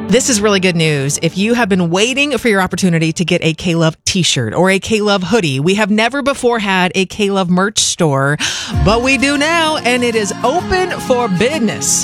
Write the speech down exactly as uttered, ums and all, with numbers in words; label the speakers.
Speaker 1: This is really good news. If you have been waiting for your opportunity to get a K-Love t-shirt or a K-Love hoodie, we have never before had a K-Love merch store, but we do now, and it is open for business.